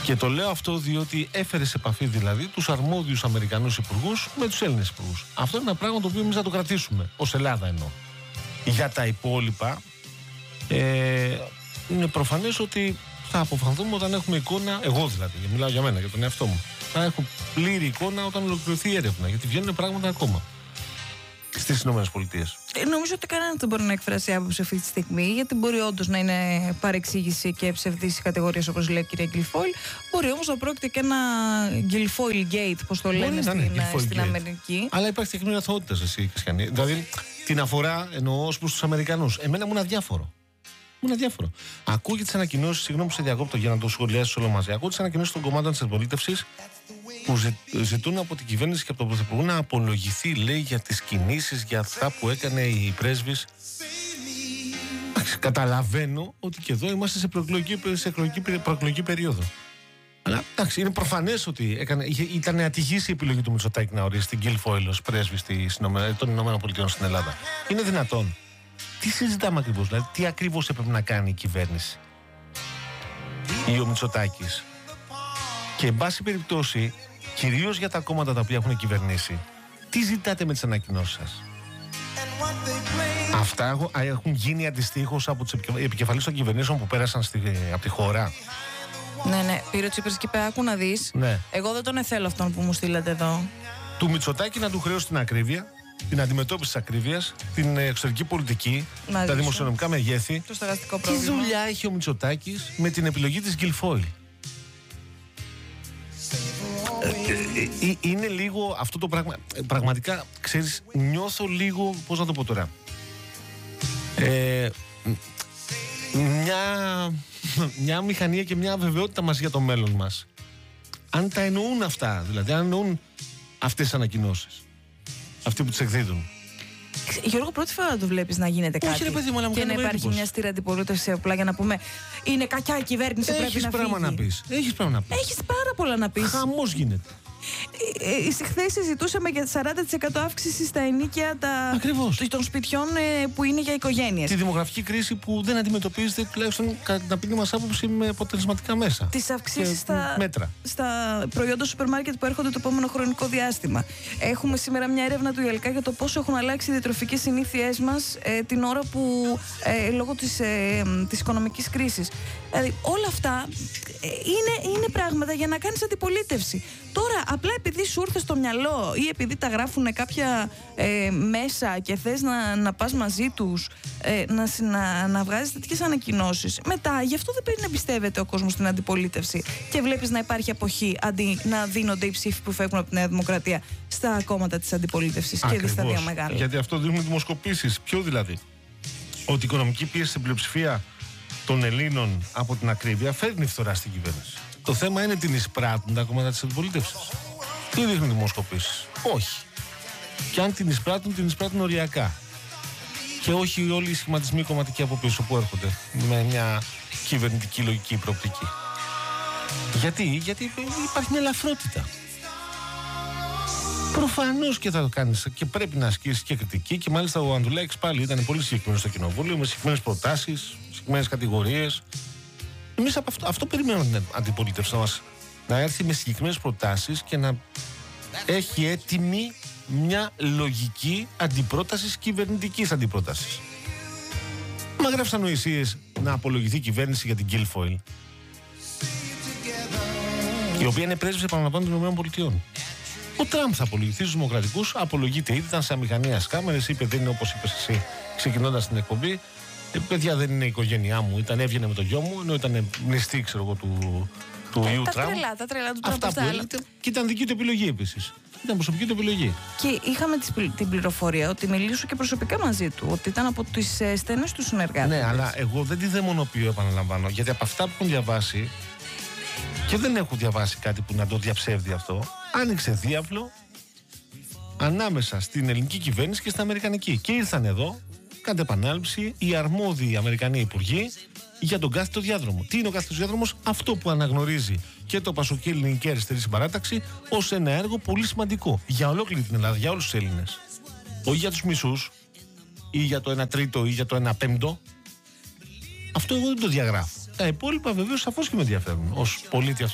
Και το λέω αυτό διότι έφερε σε επαφή δηλαδή τους αρμόδιους Αμερικανούς υπουργούς με τους Έλληνες υπουργούς. Αυτό είναι ένα πράγμα το οποίο εμείς θα το κρατήσουμε, ως Ελλάδα εννοώ. Για τα υπόλοιπα, είναι προφανές ότι θα αποφανθούμε όταν έχουμε εικόνα, εγώ δηλαδή, μιλάω για μένα, για τον εαυτό μου. Θα έχω πλήρη εικόνα όταν ολοκληρωθεί η έρευνα, γιατί βγαίνουν πράγματα ακόμα στις ΗΠΑ. Νομίζω ότι κανένα δεν μπορεί να εκφράσει άποψη αυτή τη στιγμή, γιατί μπορεί όντως να είναι παρεξήγηση και ψευδής κατηγορίες, όπως λέει η κυρία Γκιλφόιλ. Μπορεί όμως να πρόκειται και ένα Γκιλφόιλ Gate, πώς το λένε στην Αμερική. Αλλά υπάρχει τεκμήριο αθωότητας, εσύ, Χριστιανή. Δηλαδή την αφορά εννοώ ως προς τους Αμερικανούς. Εμένα μου είναι αδιάφορο. Ακούω και τις ανακοινώσεις, συγγνώμη που σε διακόπτω για να το σχολιάσεις όλο μαζί. Ακούω τις ανακοινώσεις των κομμάτων της αντιπολίτευσης που ζητούν από την κυβέρνηση και από τον Πρωθυπουργό να απολογηθεί, λέει, για τις κινήσεις, για αυτά που έκανε η πρέσβης. Καταλαβαίνω ότι και εδώ είμαστε σε προεκλογική περίοδο. Αλλά εντάξει, είναι προφανές ότι ήταν ατυχής η επιλογή του Μητσοτάκη να ορίσει την Γκιλφόιλ ως πρέσβη των ΗΠΑ στην Ελλάδα. Είναι δυνατόν? Τι συζητάμε ακριβώς, δηλαδή τι ακριβώς έπρεπε να κάνει η κυβέρνηση ή ο Μητσοτάκης? Και εν πάση περιπτώσει, κυρίως για τα κόμματα τα οποία έχουν κυβερνήσει, τι ζητάτε με τις ανακοινώσεις σας? Αυτά έχουν γίνει αντιστοίχως από τους επικεφαλείς των κυβερνήσεων που πέρασαν από τη χώρα. Ναι, πήρε ο Τσίπρας και είπε, άκου να δεις, ναι. Εγώ δεν τον εθέλω αυτόν που μου στείλατε εδώ. Του Μητσοτάκη να του χρεώσει την ακρίβεια, την αντιμετώπιση της ακρίβειας, την εξωτερική πολιτική, τα δημοσιονομικά μεγέθη. Το στεγαστικό τι πρόβλημα. δουλειά έχει ο Μητσοτάκης με την επιλογή της Γκιλφόιλ? Είναι λίγο αυτό το πράγμα. Πραγματικά, ξέρεις, νιώθω λίγο, πώς να το πω τώρα, μια μηχανία και μια αβεβαιότητα μας για το μέλλον μας. Αν τα εννοούν αυτά, δηλαδή αν εννοούν αυτές τις ανακοινώσεις, αυτοί που τις εκδίδουν. Γιώργο, πρώτη φορά το βλέπεις να γίνεται κάτι? Όχι, ρε παιδί μου, και να υπάρχει μια στήρα αντιπολίτευση απλά για να πούμε είναι κακιά η κυβέρνηση, πρέπει να φύγει. Έχεις πράγμα να πεις. Έχεις πάρα πολλά να πεις. Χαμός γίνεται. Χθες συζητούσαμε για 40% αύξηση στα ενοίκια των σπιτιών που είναι για οικογένειες. Τη δημογραφική κρίση που δεν αντιμετωπίζεται, τουλάχιστον κατά την ταπεινή μας άποψη, με αποτελεσματικά μέσα. Τις αυξήσεις στα προϊόντα σούπερ μάρκετ που έρχονται το επόμενο χρονικό διάστημα. Έχουμε σήμερα μια έρευνα του ΙΕΛΚΑ για το πόσο έχουν αλλάξει οι διατροφικές συνήθειές μας την ώρα που λόγω της οικονομικής κρίσης. Δηλαδή, όλα αυτά είναι πράγματα για να κάνεις αντιπολίτευση. Τώρα, απλά επειδή σου ήρθε στο μυαλό ή επειδή τα γράφουν κάποια μέσα και θες να πας μαζί τους, να βγάζεις τέτοιες ανακοινώσεις, μετά γι' αυτό δεν πρέπει να πιστεύετε ο κόσμος στην αντιπολίτευση και βλέπεις να υπάρχει αποχή αντί να δίνονται οι ψήφοι που φεύγουν από τη Νέα Δημοκρατία στα κόμματα της αντιπολίτευσης και δει στα δύο μεγάλα. Γιατί αυτό δίνουν δημοσκοπήσεις. Ποιο δηλαδή? Ότι η οικονομική πίεση στην πλειοψηφία των Ελλήνων από την ακρίβεια φέρνει φθορά στην κυβέρνηση. Το θέμα είναι την εισπράττουν τα κόμματα της αντιπολίτευσης. Τι δείχνουν οι δημοσκοπήσεις? Όχι. Και αν την εισπράττουν οριακά. Και όχι όλοι οι σχηματισμοί κομματικοί από πίσω που έρχονται με μια κυβερνητική λογική προοπτική. Γιατί υπάρχει μια ελαφρότητα. Προφανώς και θα το κάνεις και πρέπει να ασκήσεις και κριτική, και μάλιστα ο Ανδρουλάκης πάλι ήταν πολύ συγκεκριμένος στο κοινοβούλιο, με συγκεκριμένες προτάσεις, συγκεκριμένες κατηγορίες. Εμείς αυτό περιμένουμε την αντιπολίτευση να έρθει με συγκεκριμένες προτάσεις και να έχει έτοιμη μια λογική αντιπρότασης, κυβερνητικής αντιπρότασης. Μα γράφεις ανοησίες να απολογηθεί η κυβέρνηση για την Γκιλφόιλ, η οποία είναι πρέσβης, επαναλαμβάνω, των ΗΠΑ. Ο Τραμπ θα απολογηθεί στους δημοκρατικούς, απολογείται ήδη, ήταν σε αμηχανία κάμερες, είπε δεν είναι όπως είπες εσύ ξεκινώντας την εκπομπή. Παιδιά, δεν είναι η οικογένειά μου, έβγαινε με το γιο μου, ενώ ήταν μνηστή, ξέρω εγώ, του ιού Τραμπ. Τα τρελά του Τραμπ. Αυτά που έλεγε, και ήταν δική του επιλογή επίσης. Ήταν προσωπική του επιλογή. Και είχαμε την πληροφορία ότι μιλήσω και προσωπικά μαζί του, ότι ήταν από τις στενές του συνεργάτες. Ναι, αλλά εγώ δεν τη δαιμονοποιώ, επαναλαμβάνω, γιατί από αυτά που έχουν διαβάσει, και δεν έχω διαβάσει κάτι που να το διαψεύδει αυτό, άνοιξε διάβλο ανάμεσα στην ελληνική κυβέρνηση και στην αμερικανική. Και ήρθαν εδώ, κατ' επανάληψη, οι αρμόδιοι Αμερικανοί υπουργοί για τον κάθετο διάδρομο. Τι είναι ο κάθετος διάδρομος? Αυτό που αναγνωρίζει και το Πασοκί Ελληνική Αριστερή Συμπαράταξη ως ένα έργο πολύ σημαντικό για ολόκληρη την Ελλάδα, για όλους τους Έλληνες. Όχι για τους μισούς, ή για το 1/3 ή για το 1/5. Αυτό εγώ δεν το διαγράφω. Τα υπόλοιπα βεβαίως σαφώς και με ενδιαφέρουν ως πολίτη